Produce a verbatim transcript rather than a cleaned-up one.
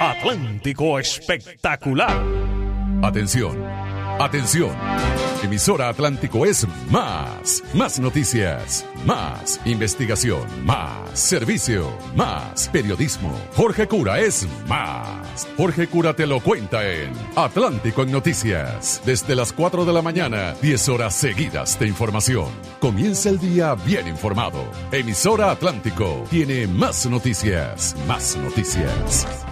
Atlántico Espectacular. Atención, atención. Emisora Atlántico es más. Más noticias, más investigación, más servicio, más periodismo. Jorge Cura es más. Jorge Cura te lo cuenta en Atlántico en Noticias. Desde las cuatro de la mañana, diez horas seguidas de información. Comienza el día bien informado. Emisora Atlántico tiene más noticias, más noticias.